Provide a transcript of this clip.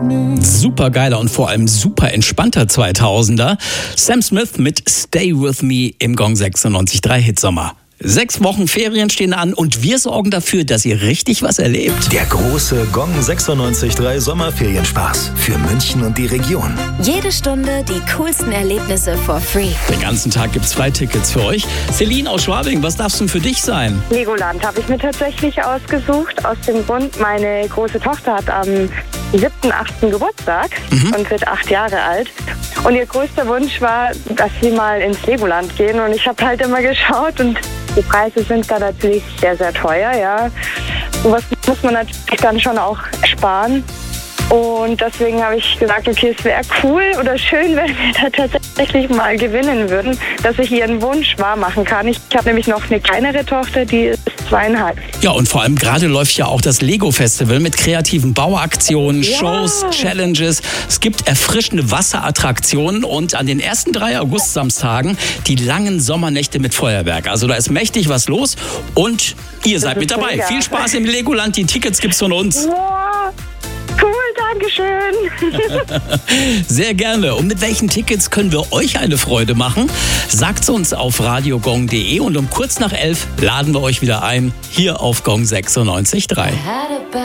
Supergeiler und vor allem super entspannter 2000er. Sam Smith mit Stay With Me im Gong 96.3 Hitsommer. 6 Wochen Ferien stehen an und wir sorgen dafür, dass ihr richtig was erlebt. Der große Gong 96.3 Sommerferienspaß für München und die Region. Jede Stunde die coolsten Erlebnisse for free. Den ganzen Tag gibt's Freitickets für euch. Celine aus Schwabing, was darf's denn für dich sein? Legoland habe ich mir tatsächlich ausgesucht. Aus dem Grund, meine große Tochter hat am 7.8. Geburtstag und wird 8 Jahre alt. Und ihr größter Wunsch war, dass sie mal ins Legoland gehen. Und ich habe halt immer geschaut und die Preise sind da natürlich sehr, sehr teuer, ja. Sowas muss man natürlich dann schon auch sparen. Und deswegen habe ich gesagt, okay, es wäre cool oder schön, wenn wir da tatsächlich mal gewinnen würden, dass ich ihren Wunsch wahr machen kann. Ich habe nämlich noch eine kleinere Tochter, die ist 2,5. Ja, und vor allem gerade läuft ja auch das Lego-Festival mit kreativen Bauaktionen, Shows, Challenges. Es gibt erfrischende Wasserattraktionen und an den ersten 3 August-Samstagen die langen Sommernächte mit Feuerwerk. Also da ist mächtig was los und ihr seid mit dabei. mega. Viel Spaß im Legoland, die Tickets gibt's von uns. Wow, cool, Dankeschön. Sehr gerne. Und mit welchen Tickets können wir euch eine Freude machen? Sagt's uns auf radiogong.de und um kurz nach 11 laden wir euch wieder ein, hier auf Gong 96.3.